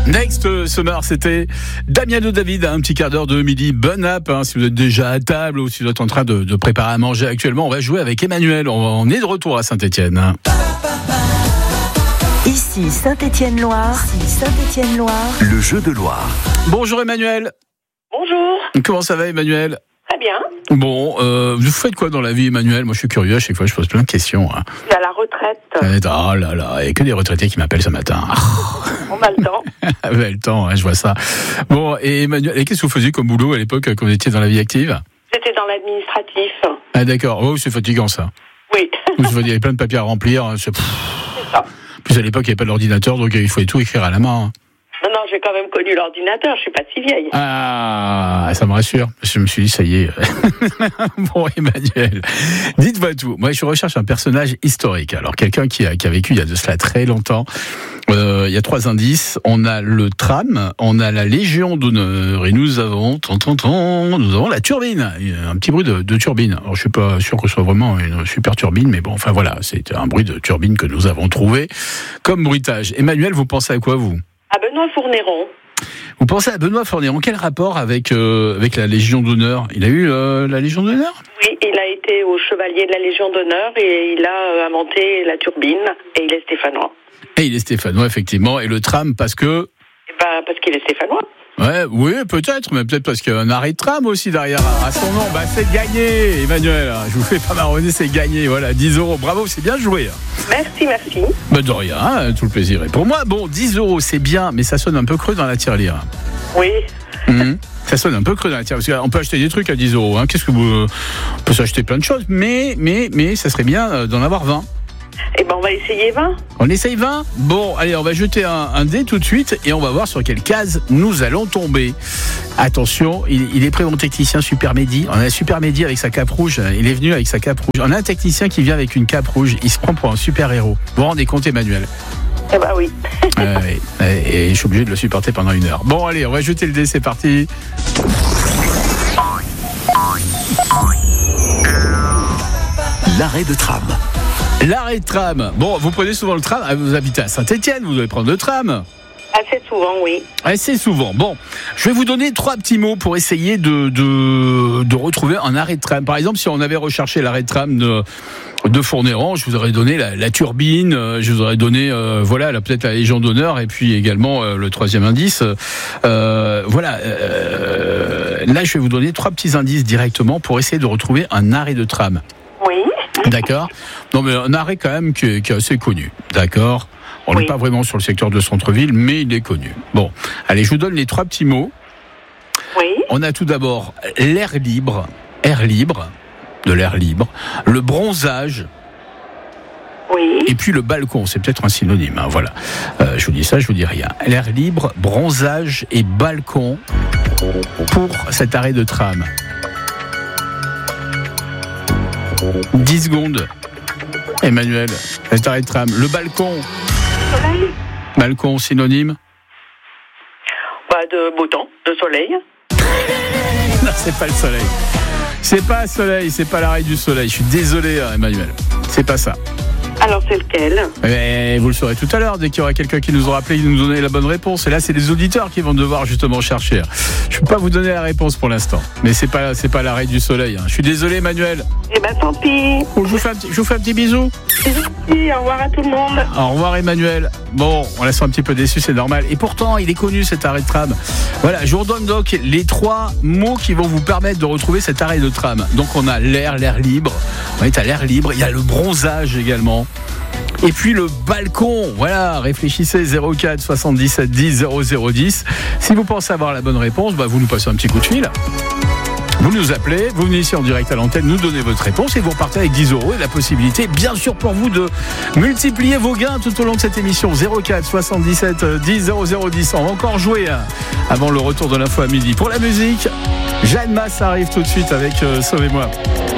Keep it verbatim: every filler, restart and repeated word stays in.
Next Summer, c'était Damien de David, un petit quart d'heure de midi. Bonne app, hein, si vous êtes déjà à table ou si vous êtes en train de, de préparer à manger actuellement. On va jouer avec Emmanuel. On, on est de retour à Saint-Étienne. Ici Saint-Étienne-Loire. Ici Saint-Étienne-Loire. Le jeu de Loire. Bonjour Emmanuel. Bonjour. Comment ça va Emmanuel? Très bien. Bon, euh, vous faites quoi dans la vie Emmanuel? Moi je suis curieux, à chaque fois je pose plein de questions. Hein. Je suis à la retraite. Oh là là, il n'y a que des retraités qui m'appellent ce matin. On a le temps. On a le temps, hein, je vois ça. Bon, et Emmanuel, et qu'est-ce que vous faisiez comme boulot à l'époque quand vous étiez dans la vie active? J'étais dans l'administratif. Ah d'accord, oh c'est fatigant ça. Oui. Vous aviez plein de papiers à remplir. C'est, c'est ça. Plus à l'époque il n'y avait pas d'ordinateur, donc il fallait tout écrire à la main. Hein. Non, non, j'ai quand même connu l'ordinateur, je suis pas si vieille. Ah, ça me rassure. Je me suis dit, ça y est. Bon, Emmanuel, dites-moi tout. Moi, je recherche un personnage historique. Alors, quelqu'un qui a, qui a vécu il y a de cela très longtemps. Euh, il y a trois indices. On a le tram, on a la Légion d'honneur et nous avons, ton, ton, ton, nous avons la turbine. Un petit bruit de, de turbine. Alors, je suis pas sûr que ce soit vraiment une super turbine, mais bon, enfin voilà, c'est un bruit de turbine que nous avons trouvé comme bruitage. Emmanuel, vous pensez à quoi, vous? À Benoît Fournéron. Vous pensez à Benoît Fournéron? Quel rapport avec euh, avec la Légion d'honneur? Il a eu euh, la Légion d'honneur? Oui, il a été au chevalier de la Légion d'honneur et il a euh, inventé la turbine et il est stéphanois. Et il est stéphanois, effectivement. Et le tram, parce que... Eh ben, parce qu'il est stéphanois. Ouais, oui, peut-être, mais peut-être parce qu'il y a un arrêt de tram aussi derrière à son nom. Bah, c'est gagné, Emmanuel. Je vous fais pas marronner, c'est gagné. Voilà, dix euros. Bravo, c'est bien joué. Merci, merci. Bah, de rien, hein, tout le plaisir est pour moi. Bon, dix euros, c'est bien, mais ça sonne un peu creux dans la tirelire. Oui. Mmh. Ça sonne un peu creux dans la tirelire. Parce qu'on peut acheter des trucs à dix euros. Hein. Qu'est-ce que vous... On peut s'acheter plein de choses, mais, mais, mais ça serait bien d'en avoir vingt. Eh ben, on va essayer vingt. On essaye vingt? Bon, allez, on va jeter un, un dé tout de suite et on va voir sur quelle case nous allons tomber. Attention, il, il est prêt mon technicien Super Mehdi. On a un Super Mehdi avec sa cape rouge. Il est venu avec sa cape rouge. On a un technicien qui vient avec une cape rouge. Il se prend pour un super héros. Vous vous rendez compte, Emmanuel? Eh ben oui. euh, et, et je suis obligé de le supporter pendant une heure. Bon, allez, on va jeter le dé, c'est parti. L'arrêt de tram. L'arrêt de tram. Bon, vous prenez souvent le tram. Vous habitez à Saint-Étienne, vous devez prendre le tram. Assez souvent, oui. Assez souvent. Bon, je vais vous donner trois petits mots pour essayer de, de, de retrouver un arrêt de tram. Par exemple, si on avait recherché l'arrêt de tram de, de Fournéron, je vous aurais donné la, la turbine, je vous aurais donné euh, voilà, la, peut-être la Légion d'honneur et puis également euh, le troisième indice. Euh, voilà. Euh, là, je vais vous donner trois petits indices directement pour essayer de retrouver un arrêt de tram. Oui. D'accord. Non, mais un arrêt quand même qui est, qui est assez connu. D'accord. On n'est oui. pas vraiment sur le secteur de centre-ville, mais il est connu. Bon, allez, je vous donne les trois petits mots. Oui. On a tout d'abord l'air libre, air libre, de l'air libre, le bronzage. Oui. Et puis le balcon, c'est peut-être un synonyme. Hein, voilà. Euh, je vous dis ça, je vous dis rien. L'air libre, bronzage et balcon pour cet arrêt de tram. dix secondes. Emmanuel, cet arrêt de tram. Le balcon. Soleil. Balcon, synonyme? Bah, de beau temps, de soleil. Non, c'est pas le soleil. C'est pas le soleil, c'est pas l'arrêt du soleil. Je suis désolé, Emmanuel. C'est pas ça. Alors, c'est lequel? Et vous le saurez tout à l'heure, dès qu'il y aura quelqu'un qui nous aura appelé et nous donner la bonne réponse. Et là, c'est les auditeurs qui vont devoir justement chercher. Je ne peux pas vous donner la réponse pour l'instant. Mais c'est pas, c'est pas l'arrêt du soleil. Hein. Je suis désolé, Emmanuel. Eh ben, tant pis. Je vous fais un petit, je vous fais un petit bisou. Merci, au revoir à tout le monde. Au revoir, Emmanuel. Bon, on la sent un petit peu déçu, c'est normal. Et pourtant, il est connu, cet arrêt de tram. Voilà, je vous redonne donc les trois mots qui vont vous permettre de retrouver cet arrêt de tram. Donc, on a l'air, l'air libre. On est à l'air libre. Il y a le bronzage également. Et puis le balcon, voilà, réfléchissez, zéro quatre soixante-dix-sept dix zéro zéro dix. Si vous pensez avoir la bonne réponse, bah vous nous passez un petit coup de fil. Vous nous appelez, vous venez ici en direct à l'antenne, nous donnez votre réponse et vous repartez avec dix euros et la possibilité, bien sûr pour vous, de multiplier vos gains tout au long de cette émission. Zéro quatre soixante-dix-sept dix zéro zéro dix. On va encore jouer avant le retour de l'info à midi. Pour la musique, Jeanne Masse arrive tout de suite avec euh, Sauvez-moi.